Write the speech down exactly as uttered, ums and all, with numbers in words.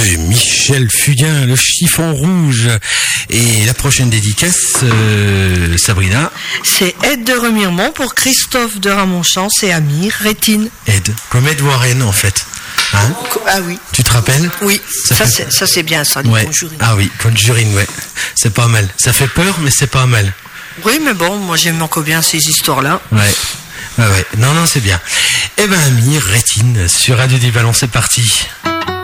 Ouais, Michel Fugain, le chiffon rouge. Et la prochaine dédicace, euh, Sabrina. C'est Aide de Remiremont pour Christophe de Ramonchamp et Amir Rétine. Aide, comme Ed Warren en fait. Hein? Ah oui. Tu te rappelles? Oui, ça, ça, fait... c'est, ça c'est bien ça, les ouais. Conjurines. Ah oui, Conjurines, ouais. C'est pas mal. Ça fait peur, mais c'est pas mal. Oui, mais bon, moi j'aime encore bien ces histoires-là. Ouais. Ouais, ouais. Non, non, c'est bien. Eh ben, Amir Rétine sur Radio du Ballon, c'est parti.